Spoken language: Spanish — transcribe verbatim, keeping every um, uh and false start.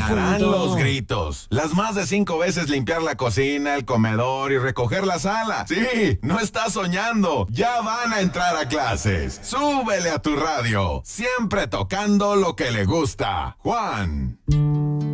Terminarán punto. los gritos. Las más de cinco veces limpiar la cocina, el comedor y recoger la sala. Sí, no estás soñando. Ya van a entrar a clases. Súbele a tu radio. Siempre tocando lo que le gusta. Juan.